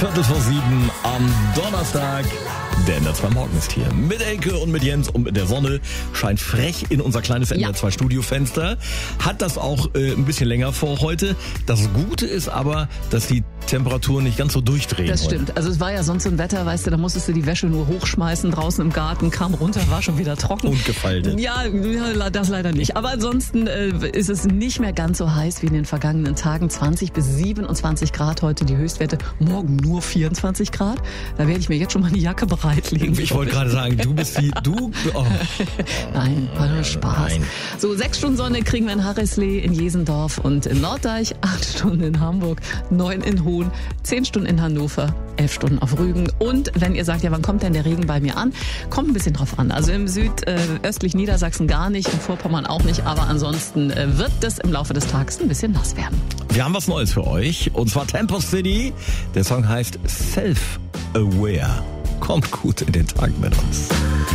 6:15 am Donnerstag. Der NDR 2 Morgen ist hier. Mit Elke und mit Jens und mit der Sonne. Scheint frech in unser kleines NDR 2 Studiofenster. Hat das auch ein bisschen länger vor heute. Das Gute ist aber, dass die Temperaturen nicht ganz so durchdrehen. Das stimmt. Heute. Also es war ja sonst so ein Wetter, weißt du, da musstest du die Wäsche nur hochschmeißen draußen im Garten, kam runter, war schon wieder trocken. Und gefaltet. Ja, das leider nicht. Aber ansonsten ist es nicht mehr ganz so heiß wie in den vergangenen Tagen. 20 bis 27 Grad heute die Höchstwerte. Morgen nur 24 Grad. Da werde ich mir jetzt schon mal eine Jacke bereitlegen. Ich wollte gerade sagen, du... Oh. Nein, war nur Spaß. Nein. So, 6 Stunden Sonne kriegen wir in Harrisley, in Jesendorf und in Norddeich, 8 Stunden in Hamburg, 9 in Hohn, 10 Stunden in Hannover, 11 Stunden auf Rügen. Und wenn ihr sagt, ja, wann kommt denn der Regen bei mir an? Kommt ein bisschen drauf an. Also im südöstlich Niedersachsen gar nicht, im Vorpommern auch nicht, aber ansonsten wird es im Laufe des Tages ein bisschen nass werden. Wir haben was Neues für euch, und zwar Tempo City. Der Song heißt Self-Aware. Kommt gut in den Tag mit uns.